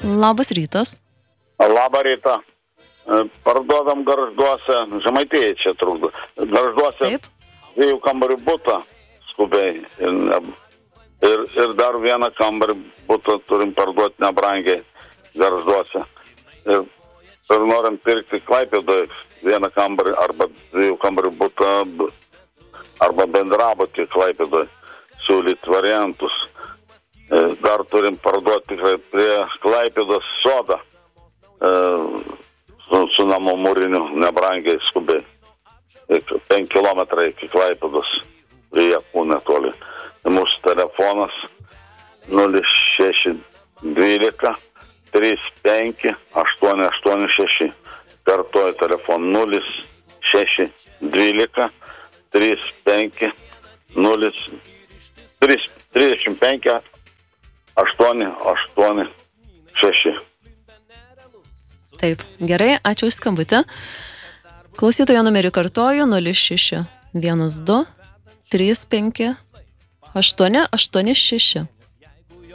Labas rytas. Labą rytą. Parduodam Gargžduose, Žemaitijai čia trukdo. Gargžduose Taip. 2 kambarių butą skubiai. Ir dar 1 kambarį butą turim parduoti nebrangiai Gargžduose. Ir norim pirkti Klaipėdoje 1 kambarį arba 2 kambarių butą arba bendrabutį Klaipėdoje. Siūlyti variantus. Dar turim parduoti tikrai prie Klaipėdos sodą. Su namų mūriniu nebrangiai skubiai. 5 kilometrai iki Klaipėdos, prie Jakų netoli. Mūsų telefonas 0612 35 886. Kartuoju telefoną 0612 35 886. Taip, gerai, ačiū už skambutį. Klausytojo numerį kartoju 0612 35 886.